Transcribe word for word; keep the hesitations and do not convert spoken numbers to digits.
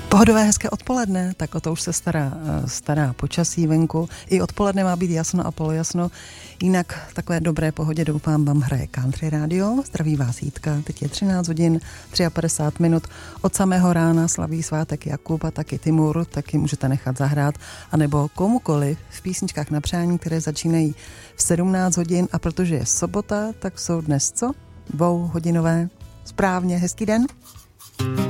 Pohodové hezké odpoledne, tak o to už se stará, stará počasí venku. I odpoledne má být jasno a polojasno. Jinak takové dobré pohodě doufám vám hraje Country Radio. Zdraví vás Jitka, teď je třináct hodin, padesát tři minut. Od samého rána slaví svátek Jakub a taky Timur, taky můžete nechat zahrát. A nebo komukoliv v písničkách na přání, které začínají v sedmnáct hodin. A protože je sobota, tak jsou dnes co? Dvouhodinové. Správně, hezký den.